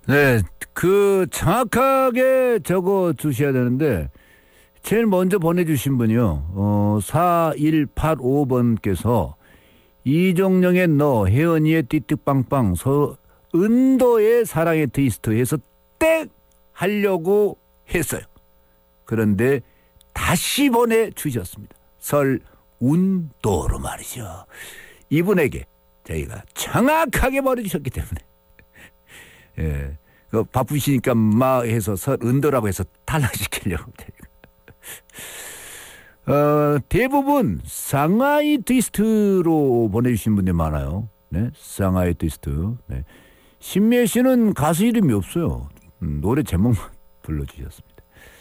네, 그 정확하게 적어 주셔야 되는데 제일 먼저 보내주신 분이요. 4185번께서 이종령의 너, 혜은이의 띠뜩빵빵, 은도의 사랑의 트위스트 해서 땡! 하려고 했어요. 그런데 다시 보내주셨습니다. 설운도로 말이죠. 이분에게 저희가 정확하게 보내주셨기 때문에 예, 바쁘시니까 해서 설운도라고 해서 탈락시키려고 대부분 상하이 트위스트로 보내주신 분들이 많아요. 네, 상하이 트위스트. 네. 신미애 씨는 가수 이름이 없어요. 노래 제목만 불러주셨습니다.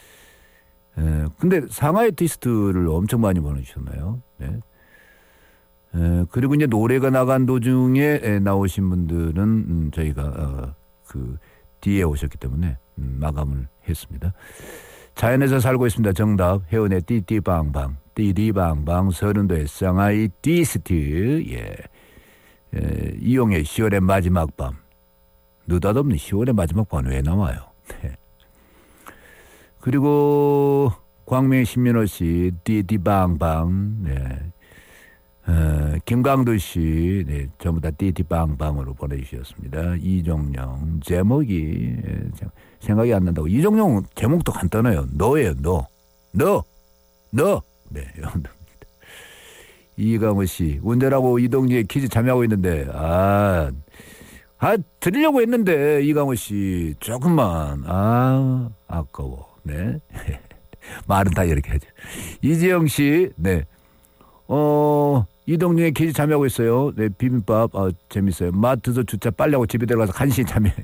근데 상하이 트위스트를 엄청 많이 보내주셨나요? 네. 그리고 이제 노래가 나간 도중에 나오신 분들은 저희가 그 뒤에 오셨기 때문에 마감을 했습니다. 자연에서 살고 있습니다. 정답. 혜원의 띠띠방방, 띠디방방, 서른도의 상하이 트위스트. 예. 이용의 10월의 마지막 밤. 느닷없는 10월의 마지막 밤 왜 나와요? 네. 그리고 광명의 신민호 씨, 띠띠방방. 네. 김강도 씨, 네, 전부 다 띠띠방방으로 보내주셨습니다. 이종령 제목이 생각이 안 난다고. 이종령 제목도 간단해요. 너예요, 너. 네, 여러분들. 이강호 씨, 운전하고 이동주에 퀴즈 참여하고 있는데 드리려고 했는데 이강호 씨 조금만 아까워. 네. 말은 다 이렇게 하죠. 이지영 씨, 네. 이동중에 퀴즈 참여하고 있어요. 네, 비빔밥 재밌어요. 마트에서 주차 빨리 하고 집에 들어가서 간신히 참여해요.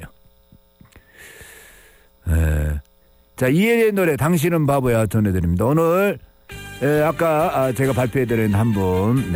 자, 이혜리의 노래 당신은 바보야 전해드립니다. 오늘 아까 제가 발표해드린 한 분